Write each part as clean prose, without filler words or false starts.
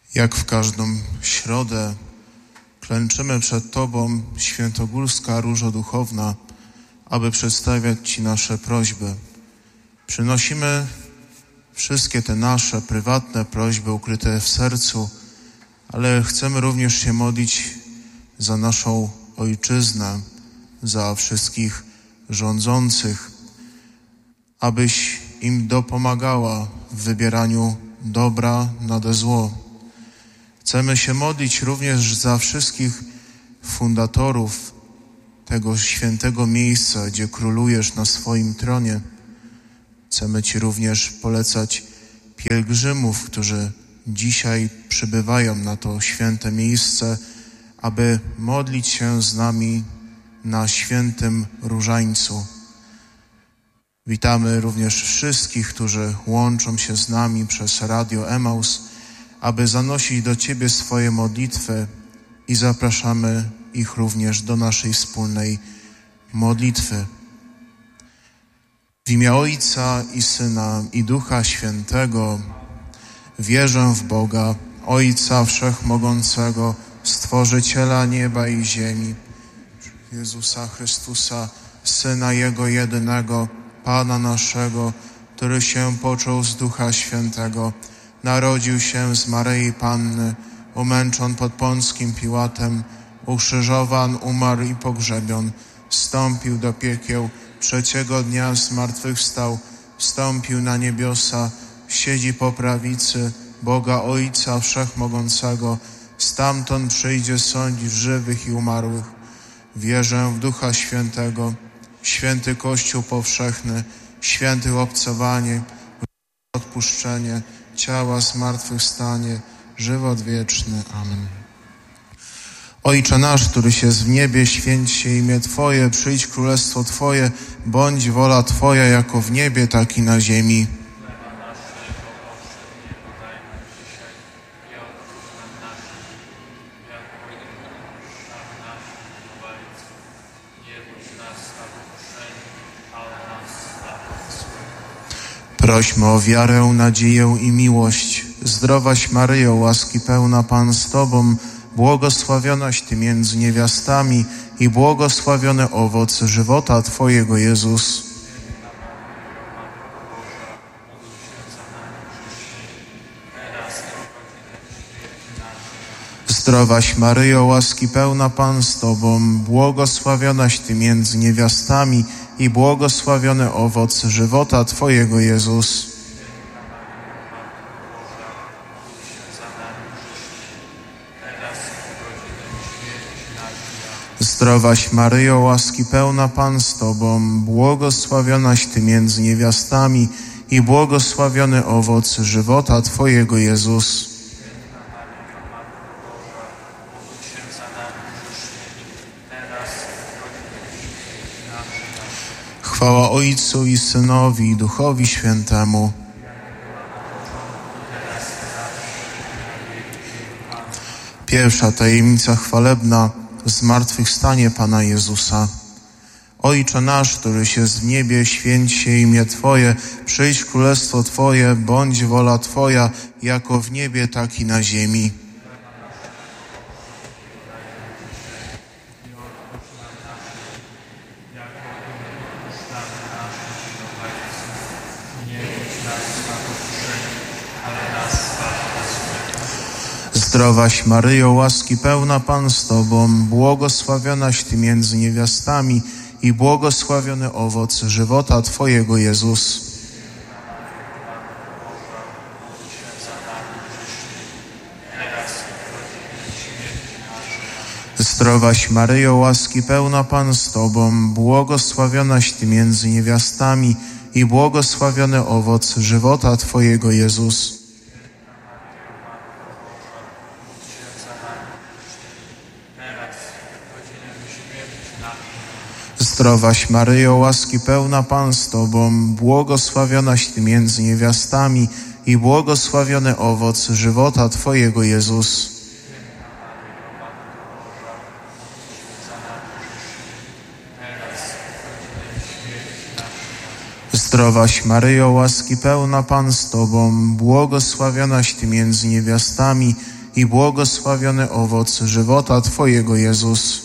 Jak w każdą środę klęczymy przed Tobą, Świętogórska Różo Duchowna, aby przedstawiać Ci nasze prośby. Przynosimy wszystkie te nasze prywatne prośby ukryte w sercu, ale chcemy również się modlić za naszą Ojczyznę, za wszystkich rządzących, abyś im dopomagała w wybieraniu dobra nade zło. Chcemy się modlić również za wszystkich fundatorów tego świętego miejsca, gdzie królujesz na swoim tronie. Chcemy Ci również polecać pielgrzymów, którzy dzisiaj przybywają na to święte miejsce, aby modlić się z nami na świętym różańcu. Witamy również wszystkich, którzy łączą się z nami przez Radio Emaus, aby zanosić do Ciebie swoje modlitwy i zapraszamy ich również do naszej wspólnej modlitwy. W imię Ojca i Syna i Ducha Świętego wierzę w Boga, Ojca Wszechmogącego, Stworzyciela nieba i ziemi, Jezusa Chrystusa, Syna Jego jedynego, Pana naszego, który się począł z Ducha Świętego, narodził się z Maryi Panny, umęczon pod Pąckim Piłatem, ukrzyżowan, umarł i pogrzebion, wstąpił do piekieł, trzeciego dnia zmartwychwstał, wstąpił na niebiosa, siedzi po prawicy Boga Ojca Wszechmogącego, stamtąd przyjdzie sądzić żywych i umarłych. Wierzę w Ducha Świętego, święty Kościół powszechny, święte obcowanie, odpuszczenie, ciała zmartwychwstanie, żywot wieczny. Amen. Ojcze nasz, któryś jest w niebie, święć się imię Twoje, przyjdź królestwo Twoje, bądź wola Twoja jako w niebie, tak i na ziemi. Prośmy o wiarę, nadzieję i miłość. Zdrowaś Maryjo, łaski pełna, Pan z Tobą, błogosławionaś Ty między niewiastami i błogosławiony owoc żywota Twojego, Jezus. Zdrowaś Maryjo, łaski pełna, Pan z Tobą, błogosławionaś Ty między niewiastami i błogosławiony owoc żywota Twojego, Jezus. Zdrowaś Maryjo, łaski pełna, Pan z Tobą, błogosławionaś Ty między niewiastami i błogosławiony owoc żywota Twojego, Jezus. Chwała Ojcu i Synowi i Duchowi Świętemu. Pierwsza tajemnica chwalebna, zmartwychwstanie Pana Jezusa. Ojcze nasz, któryś jest w niebie, święć się imię Twoje, przyjdź królestwo Twoje, bądź wola Twoja, jako w niebie, tak i na ziemi. Zdrowaś Maryjo, łaski pełna, Pan z Tobą, błogosławionaś Ty między niewiastami i błogosławiony owoc żywota Twojego, Jezus. Zdrowaś Maryjo, łaski pełna, Pan z Tobą, błogosławionaś Ty między niewiastami i błogosławiony owoc żywota Twojego, Jezus. Zdrowaś Maryjo, łaski pełna, Pan z Tobą, błogosławionaś Ty między niewiastami i błogosławiony owoc żywota Twojego, Jezus. Zdrowaś Maryjo, łaski pełna, Pan z Tobą, błogosławionaś Ty między niewiastami i błogosławiony owoc żywota Twojego, Jezus.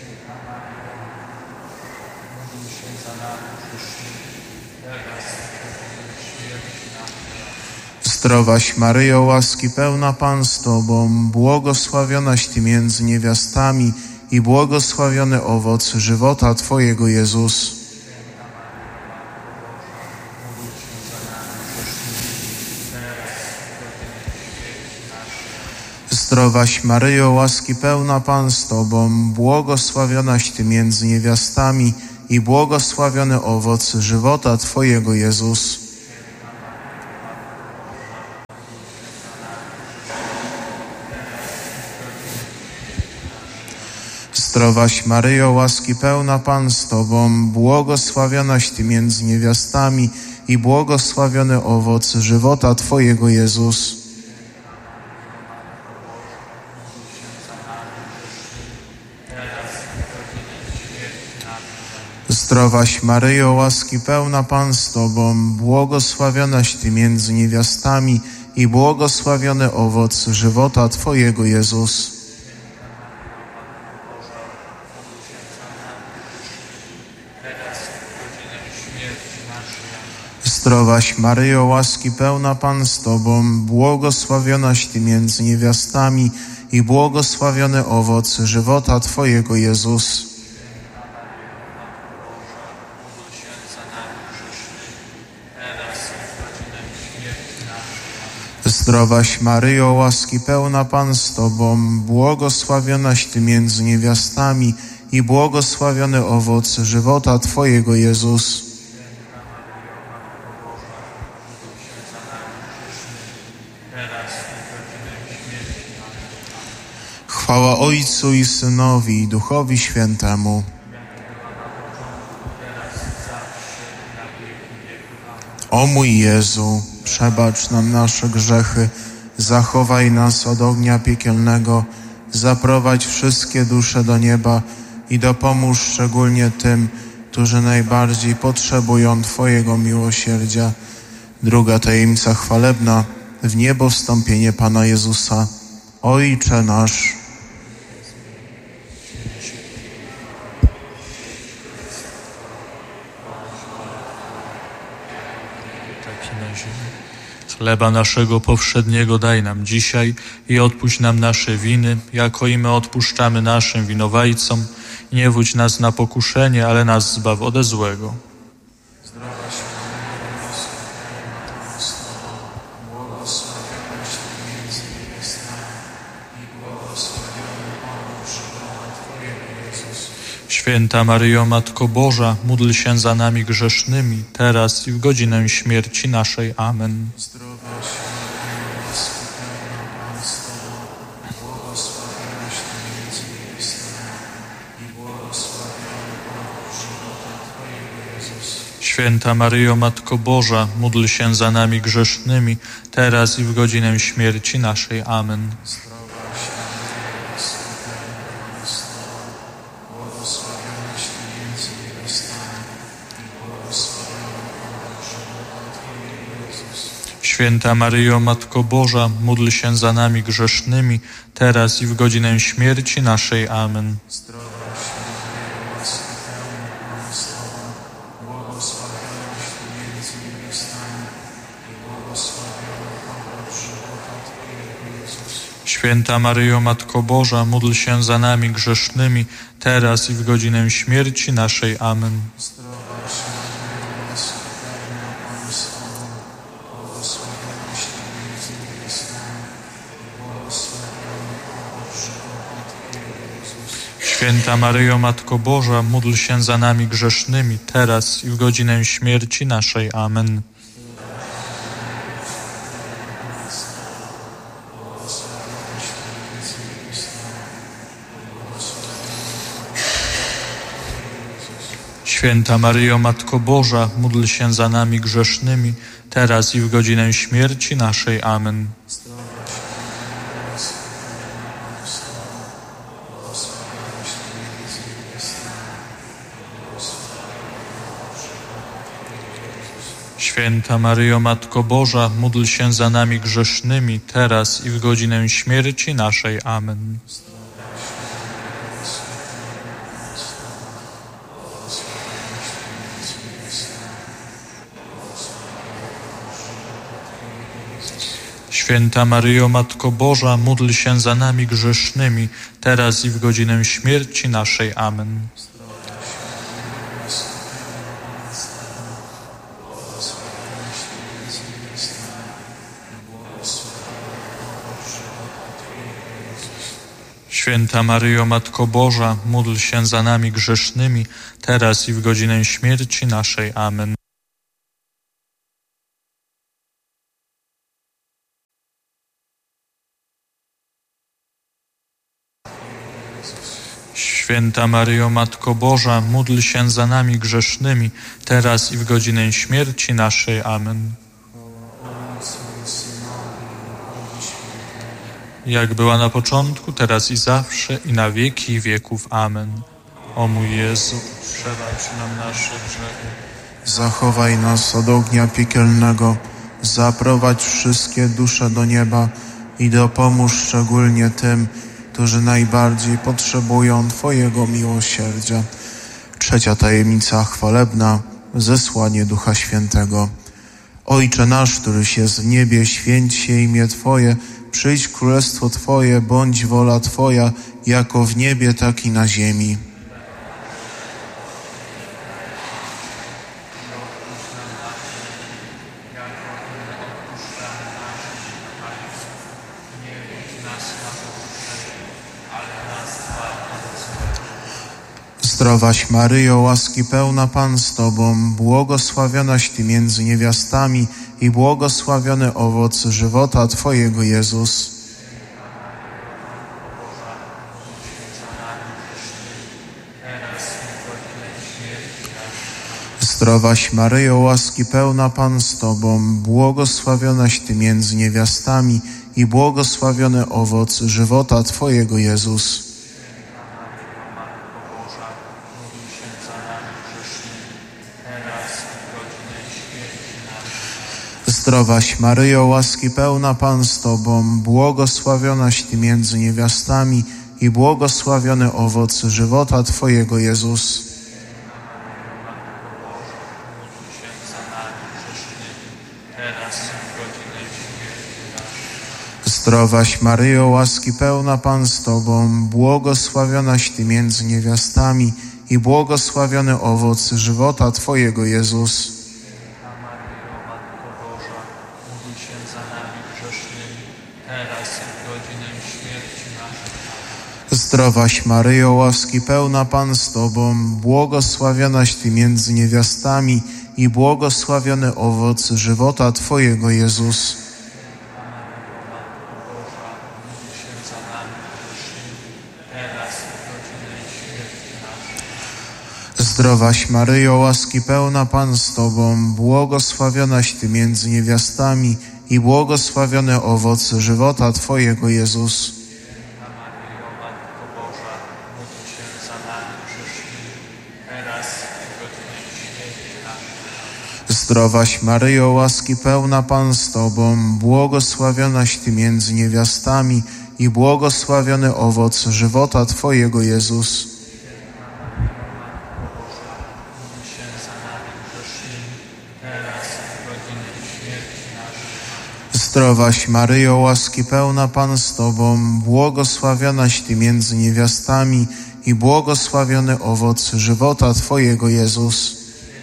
Zdrowaś Maryjo, łaski pełna Pan z Tobą, błogosławionaś Ty między niewiastami i błogosławiony owoc żywota Twojego, Jezus. Zdrowaś Maryjo, łaski pełna Pan z Tobą, błogosławionaś Ty między niewiastami i błogosławiony owoc żywota Twojego, Jezus. Zdrowaś Maryjo, łaski pełna Pan z Tobą, błogosławionaś Ty między niewiastami i błogosławiony owoc żywota Twojego, Jezus. Zdrowaś Maryjo, łaski pełna Pan z Tobą, błogosławionaś Ty między niewiastami i błogosławiony owoc żywota Twojego, Jezus. Zdrowaś Maryjo, łaski pełna Pan z Tobą, błogosławionaś Ty między niewiastami i błogosławiony owoc żywota Twojego, Jezus. Zdrowaś Maryjo, łaski pełna Pan z Tobą, błogosławionaś Ty między niewiastami i błogosławiony owoc żywota Twojego, Jezus. Chwała Ojcu i Synowi i Duchowi Świętemu. O mój Jezu, przebacz nam nasze grzechy, zachowaj nas od ognia piekielnego, zaprowadź wszystkie dusze do nieba i dopomóż szczególnie tym, którzy najbardziej potrzebują Twojego miłosierdzia. Druga tajemnica chwalebna, w niebo wstąpienie Pana Jezusa. Ojcze nasz, chleba naszego powszedniego daj nam dzisiaj i odpuść nam nasze winy, jako i my odpuszczamy naszym winowajcom. I nie wódź nas na pokuszenie, ale nas zbaw ode złego. Święta Maryjo, Matko Boża, módl się za nami grzesznymi, teraz i w godzinę śmierci naszej. Amen. Święta Maryjo, Matko Boża, módl się za nami grzesznymi, teraz i w godzinę śmierci naszej. Amen. Święta Maryjo, Matko Boża, módl się za nami grzesznymi, teraz i w godzinę śmierci naszej. Amen. Święta Maryjo, Matko Boża, módl się za nami grzesznymi, teraz i w godzinę śmierci naszej. Amen. Święta Maryjo, Matko Boża, módl się za nami grzesznymi, teraz i w godzinę śmierci naszej. Amen. Święta Maryjo, Matko Boża, módl się za nami grzesznymi, teraz i w godzinę śmierci naszej. Amen. Święta Maryjo, Matko Boża, módl się za nami grzesznymi, teraz i w godzinę śmierci naszej. Amen. Święta Maryjo, Matko Boża, módl się za nami grzesznymi, teraz i w godzinę śmierci naszej. Amen. Święta Maryjo, Matko Boża, módl się za nami grzesznymi, teraz i w godzinę śmierci naszej. Amen. Święta Maryjo, Matko Boża, módl się za nami grzesznymi, teraz i w godzinę śmierci naszej. Amen. Jak była na początku, teraz i zawsze, i na wieki wieków. Amen. O mój Jezu, przebacz nam nasze grzechy. Zachowaj nas od ognia piekielnego, zaprowadź wszystkie dusze do nieba i dopomóż szczególnie tym, którzy najbardziej potrzebują Twojego miłosierdzia. Trzecia tajemnica chwalebna, zesłanie Ducha Świętego. Ojcze nasz, któryś jest w niebie, święć się imię Twoje, przyjdź królestwo Twoje, bądź wola Twoja, jako w niebie, tak i na ziemi. Zdrowaś Maryjo, łaski pełna Pan z Tobą, błogosławionaś Ty między niewiastami i błogosławiony owoc żywota Twojego, Jezus. Zdrowaś Maryjo, łaski pełna Pan z Tobą, błogosławionaś Ty między niewiastami i błogosławiony owoc żywota Twojego, Jezus. Zdrowaś Maryjo, łaski pełna Pan z Tobą, błogosławionaś Ty między niewiastami i błogosławiony owoc żywota Twojego, Jezus. Zdrowaś Maryjo, łaski pełna Pan z Tobą, błogosławionaś Ty między niewiastami i błogosławiony owoc żywota Twojego, Jezus. Zdrowaś Maryjo, łaski pełna Pan z Tobą, błogosławionaś Ty między niewiastami i błogosławiony owoc żywota Twojego, Jezus. Zdrowaś Maryjo, łaski pełna Pan z Tobą, błogosławionaś Ty między niewiastami i błogosławiony owoc żywota Twojego, Jezus. Zdrowaś Maryjo, łaski pełna Pan z Tobą, błogosławionaś Ty między niewiastami i błogosławiony owoc żywota Twojego, Jezus. Zdrowaś Maryjo, łaski pełna Pan z Tobą, błogosławionaś Ty między niewiastami i błogosławiony owoc żywota Twojego, Jezus.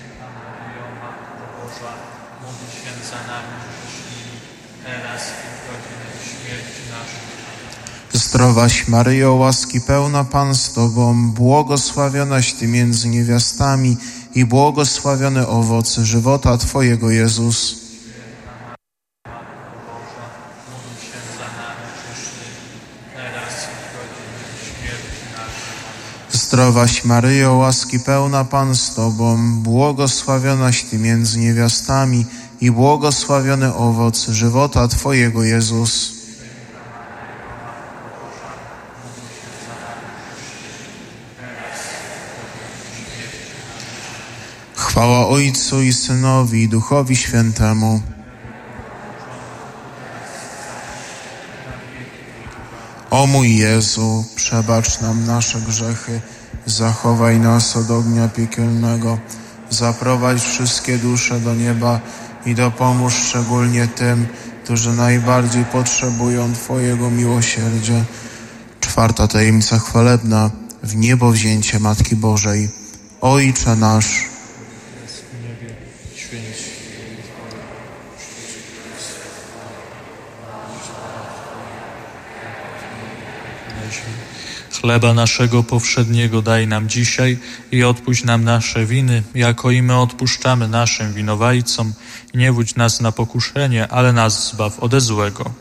Zdrowaś Maryjo, łaski pełna Pan z Tobą, błogosławionaś Ty między niewiastami i błogosławiony owoc żywota Twojego, Jezus. Zdrowaś Maryjo, łaski pełna Pan z Tobą, błogosławionaś Ty między niewiastami i błogosławiony owoc żywota Twojego, Jezus. Chwała Ojcu i Synowi i Duchowi Świętemu. O mój Jezu, przebacz nam nasze grzechy, zachowaj nas od ognia piekielnego, zaprowadź wszystkie dusze do nieba i dopomóż szczególnie tym, którzy najbardziej potrzebują Twojego miłosierdzia. 4. tajemnica chwalebna, w niebo wzięcie Matki Bożej. Ojcze nasz, w niebie, święć się. Chleba naszego powszedniego daj nam dzisiaj i odpuść nam nasze winy, jako i my odpuszczamy naszym winowajcom. I nie wódź nas na pokuszenie, ale nas zbaw ode złego.